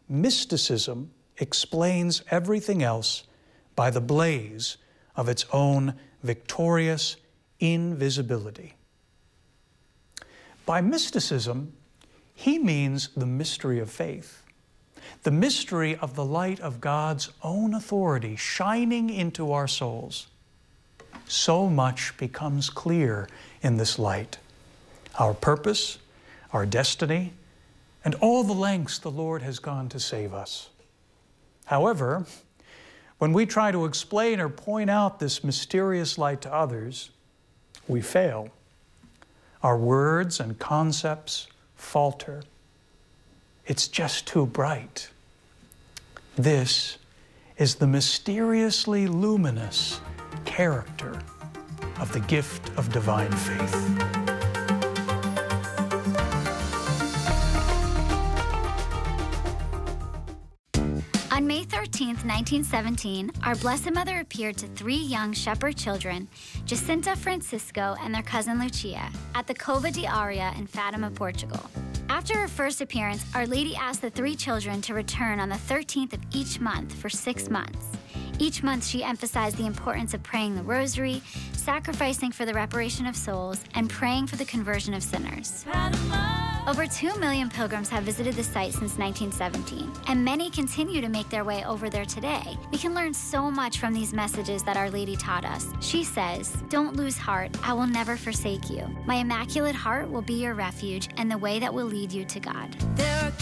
mysticism explains everything else by the blaze of its own victorious invisibility. By mysticism, he means the mystery of faith, the mystery of the light of God's own authority shining into our souls. So much becomes clear in this light: our purpose, our destiny, and all the lengths the Lord has gone to save us. However, when we try to explain or point out this mysterious light to others, we fail. Our words and concepts falter. It's just too bright. This is the mysteriously luminous character of the gift of divine faith. On May 13th, 1917, our Blessed Mother appeared to 3 young shepherd children, Jacinta, Francisco, and their cousin Lucia, at the Cova de Aria in Fatima, Portugal. After her first appearance, Our Lady asked the 3 children to return on the 13th of each month for 6 months. Each month, she emphasized the importance of praying the rosary, sacrificing for the reparation of souls, and praying for the conversion of sinners. Over 2 million pilgrims have visited the site since 1917, and many continue to make their way over there today. We can learn so much from these messages that Our Lady taught us. She says, "Don't lose heart. I will never forsake you. My Immaculate Heart will be your refuge and the way that will lead you to God."